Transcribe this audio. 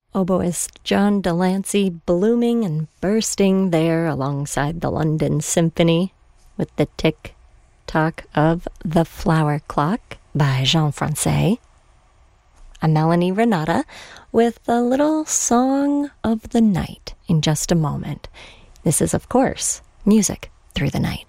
oboist John Delancey blooming and bursting there alongside the London Symphony with the tick-tock of The Flower Clock by Jean Francais. I'm Melanie Renata with a little Song of the Night in just a moment. This is, of course, Music Through the Night.